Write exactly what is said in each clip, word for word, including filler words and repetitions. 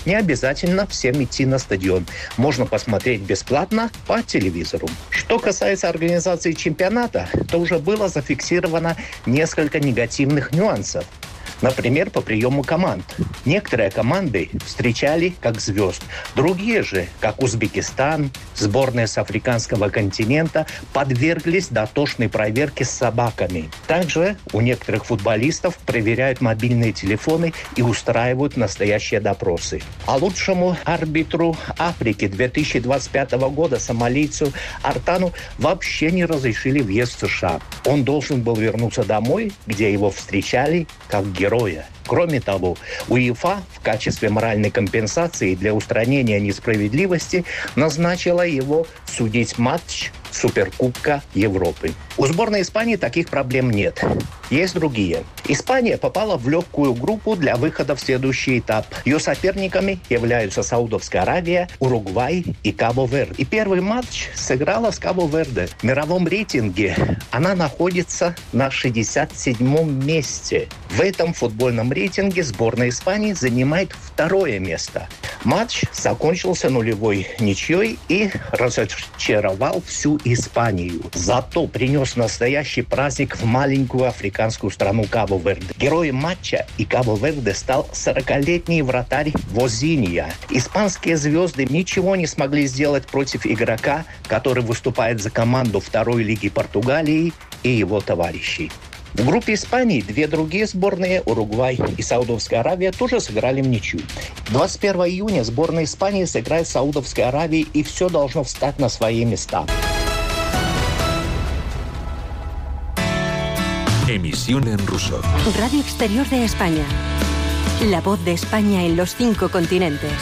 Не обязательно всем идти на стадион. Можно посмотреть бесплатно по телевизору. Что касается организации чемпионата, то уже было зафиксировано несколько негативных нюансов. Например, по приему команд. Некоторые команды встречали как звезд. Другие же, как Узбекистан, сборная с африканского континента, подверглись дотошной проверке с собаками. Также у некоторых футболистов проверяют мобильные телефоны и устраивают настоящие допросы. А лучшему арбитру Африки две тысячи двадцать пятого года, сомалийцу Артану, вообще не разрешили въезд в США. Он должен был вернуться домой, где его встречали как героя. Кроме того, УЕФА в качестве моральной компенсации для устранения несправедливости назначила его судить матч Суперкубка Европы. У сборной Испании таких проблем нет. Есть другие. Испания попала в легкую группу для выхода в следующий этап. Ее соперниками являются Саудовская Аравия, Уругвай и Кабо-Верде. И первый матч сыграла с Кабо-Верде. В мировом рейтинге она находится на шестьдесят седьмом месте. В этом футбольном рейтинге сборная Испании занимает второе место. Матч закончился нулевой ничьей и разочаровал всю Испанию. Зато принес настоящий праздник в маленькую африканскую страну Кабо-Верде. Героем матча и Кабо-Верде стал сорокалетний вратарь Возинья. Испанские звезды ничего не смогли сделать против игрока, который выступает за команду второй лиги Португалии, и его товарищей. В группе Испании две другие сборные, Уругвай и Саудовская Аравия, тоже сыграли в ничью. двадцать первого июня сборная Испании сыграет с Саудовской Аравией, и все должно встать на свои места. Emisión en ruso. Radio Exterior de España. La voz de España en los cinco continentes.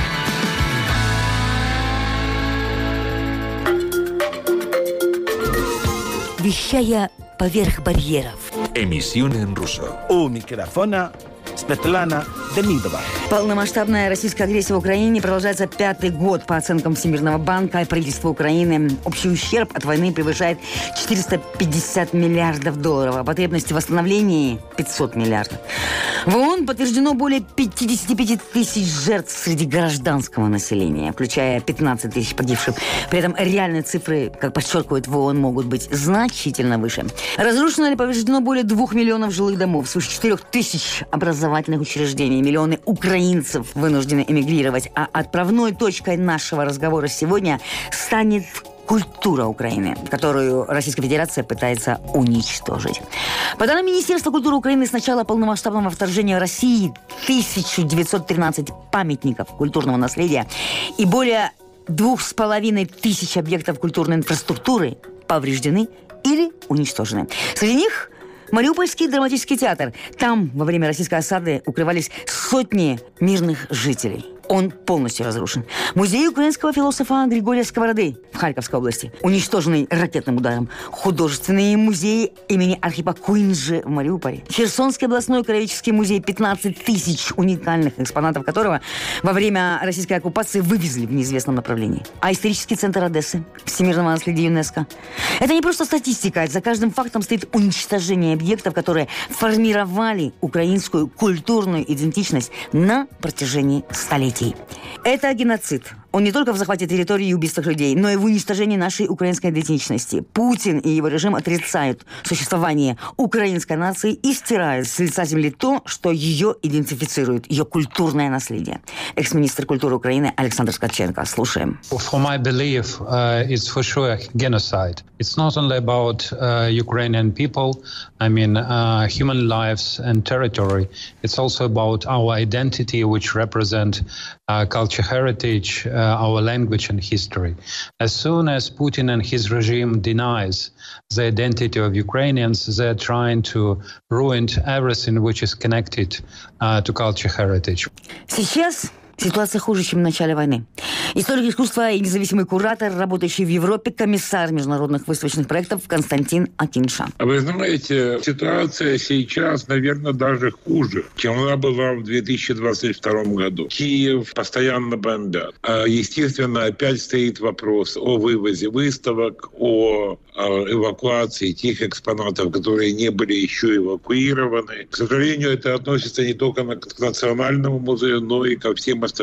Вещая поверх барьеров. Emisión en ruso. У микрофона Светлана Демидова. Полномасштабная российская агрессия в Украине продолжается пятый год. По оценкам Всемирного банка и правительства Украины, общий ущерб от войны превышает четыреста пятьдесят миллиардов долларов, а потребности в восстановлении пятьсот миллиардов. В ООН подтверждено более пятьдесят пять тысяч жертв среди гражданского населения, включая пятнадцать тысяч погибших. При этом реальные цифры, как подчеркивают в ООН, могут быть значительно выше. Разрушено или повреждено более двух миллионов жилых домов, свыше четырех тысяч образовательных учреждений, миллионы украинцев вынуждены эмигрировать. А отправной точкой нашего разговора сегодня станет культура Украины, которую Российская Федерация пытается уничтожить. По данным Министерства культуры Украины, с начала полномасштабного вторжения России тысяча девятьсот тринадцать памятников культурного наследия и более двух с половиной тысяч объектов культурной инфраструктуры повреждены или уничтожены. Среди них Мариупольский драматический театр. Там во время российской осады укрывались сотни мирных жителей. Он полностью разрушен. Музей украинского философа Григория Сковороды в Харьковской области, уничтоженный ракетным ударом. Художественные музеи имени Архипа Куинджи в Мариуполе. Херсонский областной краеведческий музей, пятнадцать тысяч уникальных экспонатов которого во время российской оккупации вывезли в неизвестном направлении. А исторический центр Одессы, всемирного наследия ЮНЕСКО. Это не просто статистика. За каждым фактом стоит уничтожение объектов, которые формировали украинскую культурную идентичность на протяжении столетий. Это геноцид. Он не только в захвате территории и убийствах людей, но и в уничтожении нашей украинской идентичности. Путин и его режим отрицают существование украинской нации и стирают с лица земли то, что ее идентифицирует, ее культурное наследие. Экс-министр культуры Украины Александр Ткаченко. Слушаем. For my belief, uh, it's for sure genocide. It's not only about uh, Ukrainian people, I mean uh, human lives and territory. It's also about our identity, which represent uh, culture heritage, uh, our language and history. As soon as Putin and his regime denies the identity of Ukrainians, they're trying to ruin everything which is connected uh, to culture heritage. Сейчас ситуация хуже, чем в начале войны. Историк искусства и независимый куратор, работающий в Европе, комиссар международных выставочных проектов Константин Акинша. Вы знаете, ситуация сейчас, наверное, даже хуже, чем она была в две тысячи двадцать втором году. Киев постоянно бомбят. Естественно, опять стоит вопрос о вывозе выставок, о эвакуации тех экспонатов, которые не были еще эвакуированы. К сожалению, это относится не только к Национальному музею, но и ко всем остальным